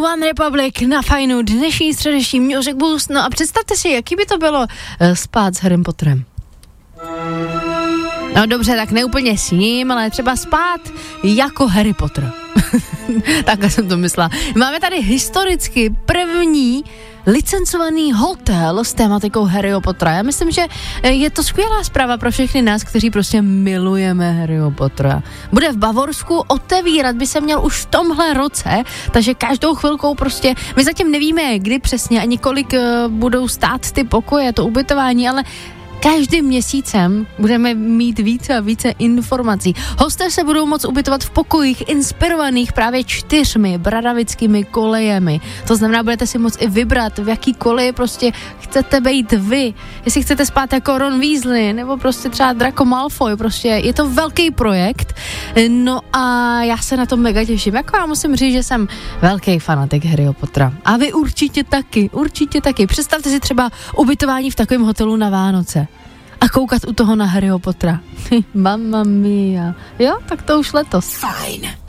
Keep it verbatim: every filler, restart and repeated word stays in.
One Republic na fajnu dnešní středeční Music Boost. No a představte si, jaký by to bylo uh, spát s Harrym Potterem. No dobře, tak neúplně s ním, ale třeba spát jako Harry Potter. Takhle jsem to myslela. Máme tady historicky první licencovaný hotel s tématikou Harryho Pottera. Já myslím, že je to skvělá zpráva pro všechny nás, kteří prostě milujeme Harryho Pottera. Bude v Bavorsku, otevírat by se měl už v tomhle roce, takže každou chvilkou prostě, my zatím nevíme, kdy přesně ani kolik uh, budou stát ty pokoje, to ubytování, ale každým měsícem budeme mít více a více informací. Hosté se budou moct ubytovat v pokojích inspirovaných právě čtyřmi bradavickými kolejemi. To znamená, budete si moct i vybrat, v jaký koleji prostě chcete být vy. Jestli chcete spát jako Ron Weasley, nebo prostě třeba Draco Malfoy, prostě je to velký projekt. No a já se na to mega těším. Jako já musím říct, že jsem velký fanatik Harryho Pottera. A vy určitě taky, určitě taky. Představte si třeba ubytování v takovém hotelu na Vánoce. A koukat u toho na Harryho Pottera. Mamma mia. Jo, tak to už letos. Fajn.